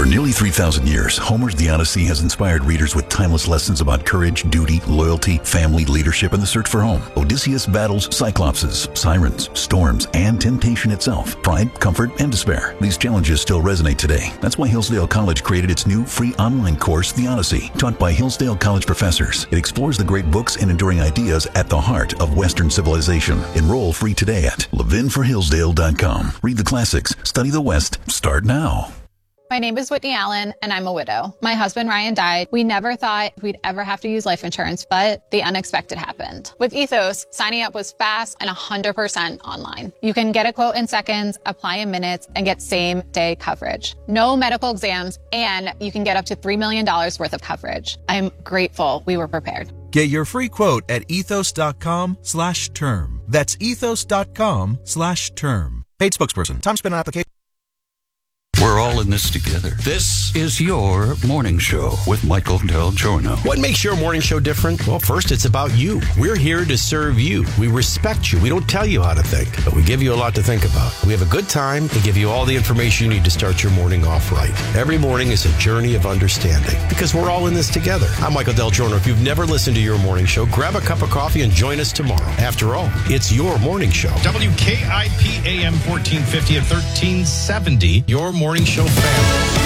nearly 3,000 years, Homer's The Odyssey has inspired readers with timeless lessons about courage, duty, loyalty, family, leadership, and the search for home. Odysseus battles cyclopses, sirens, storms, and temptation itself, pride, comfort, and despair. These challenges still resonate today. That's why Hillsdale College created its new free online course, The Odyssey, taught by Hillsdale College professors. It explores the great books and enduring ideas at the heart of Western civilization. Enroll free today at levinforhillsdale.com. Read the classics, study the West, start now. My name is Whitney Allen, and I'm a widow. My husband, Ryan, died. We never thought we'd ever have to use life insurance, but the unexpected happened. With Ethos, signing up was fast and 100% online. You can get a quote in seconds, apply in minutes, and get same-day coverage. No medical exams, and you can get up to $3 million worth of coverage. I'm grateful we were prepared. Get your free quote at ethos.com/term. That's ethos.com/term. Paid spokesperson. Time spent on application. We're all in this together. This is your morning show with Michael Del Giorno. What makes your morning show different? Well, first, it's about you. We're here to serve you. We respect you. We don't tell you how to think, but we give you a lot to think about. We have a good time and give you all the information you need to start your morning off right. Every morning is a journey of understanding because we're all in this together. I'm Michael Del Giorno. If you've never listened to your morning show, grab a cup of coffee and join us tomorrow. After all, it's your morning show. WKIP AM 1450 at 1370. Your morning show family.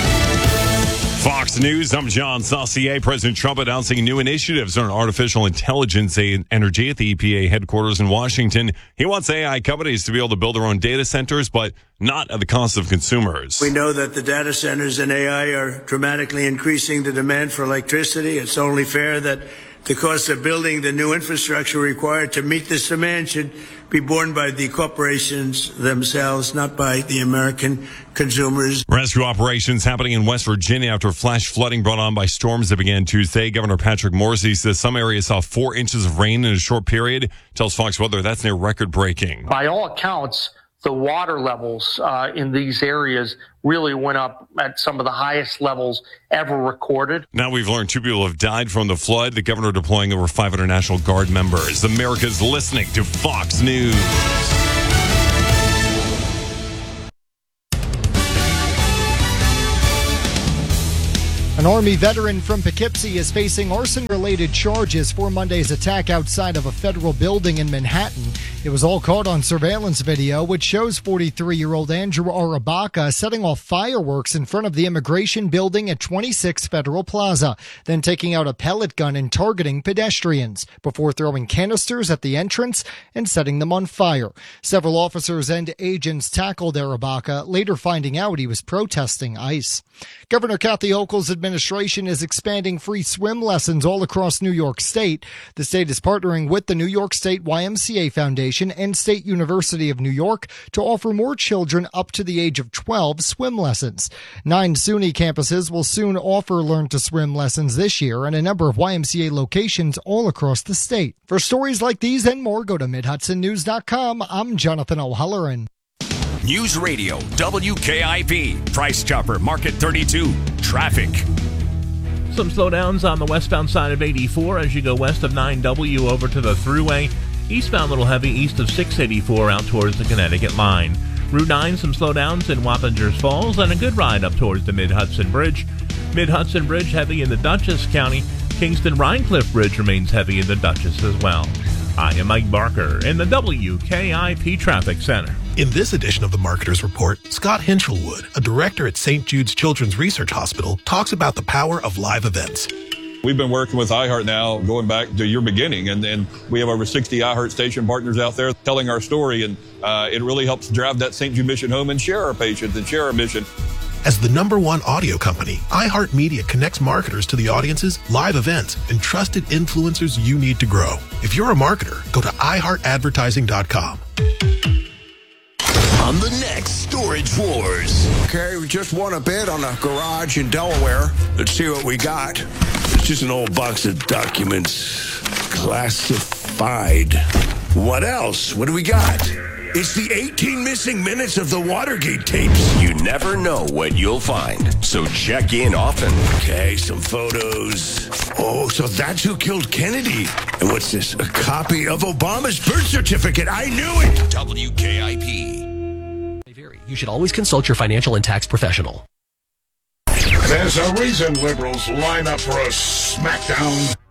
Fox News, I'm John Saucier. President Trump announcing new initiatives on artificial intelligence energy at the EPA headquarters in Washington. He wants AI companies to be able to build their own data centers, but not at the cost of consumers. We know that the data centers and AI are dramatically increasing the demand for electricity. It's only fair that the cost of building the new infrastructure required to meet this demand should be borne by the corporations themselves, not by the American consumers. Rescue operations happening in West Virginia after flash flooding brought on by storms that began Tuesday. Governor Patrick Morrisey says some areas saw 4 inches of rain in a short period. Tells Fox Weather that's near record-breaking. By all accounts, the water levels in these areas really went up at some of the highest levels ever recorded. Now we've learned 2 people have died from the flood. The governor deploying over 500 National Guard members. America's listening to Fox News. An Army veteran from Poughkeepsie is facing arson-related charges for Monday's attack outside of a federal building in Manhattan. It was all caught on surveillance video, which shows 43-year-old Andrew Arabaka setting off fireworks in front of the immigration building at 26 Federal Plaza, then taking out a pellet gun and targeting pedestrians before throwing canisters at the entrance and setting them on fire. Several officers and agents tackled Arabaka, later finding out he was protesting ICE. Governor Kathy Hochul's administration is expanding free swim lessons all across New York State. The state is partnering with the New York State YMCA Foundation and State University of New York to offer more children up to the age of 12 swim lessons. 9 SUNY campuses will soon offer Learn to Swim lessons this year and a number of YMCA locations all across the state. For stories like these and more, go to MidHudsonNews.com. I'm Jonathan O'Halloran. News Radio, WKIP, Price Chopper, Market 32, traffic. Some slowdowns on the westbound side of 84 as you go west of 9W over to the Thruway. Eastbound a little heavy east of 684 out towards the Connecticut line. Route 9, some slowdowns in Wappingers Falls and a good ride up towards the Mid-Hudson Bridge. Mid-Hudson Bridge heavy in the Dutchess County. Kingston-Rhinecliff Bridge remains heavy in the Dutchess as well. I am Mike Barker in the WKIP Traffic Center. In this edition of the Marketer's Report, Scott Hinchelwood, a director at St. Jude's Children's Research Hospital, talks about the power of live events. We've been working with iHeart now going back to your beginning, and we have over 60 iHeart station partners out there telling our story, and it really helps drive that St. Jude mission home and share our patients and share our mission. As the #1 audio company, iHeartMedia connects marketers to the audiences, live events, and trusted influencers you need to grow. If you're a marketer, go to iHeartAdvertising.com. On the next Storage Wars. Okay, we just won a bid on a garage in Delaware. Let's see what we got. It's just an old box of documents. Classified. What else? What do we got? It's the 18 missing minutes of the Watergate tapes. You never know what you'll find, so check in often. Okay, some photos. Oh, so that's who killed Kennedy. And what's this? A copy of Obama's birth certificate. I knew it. WKIP. You should always consult your financial and tax professional. There's a reason liberals line up for a smackdown.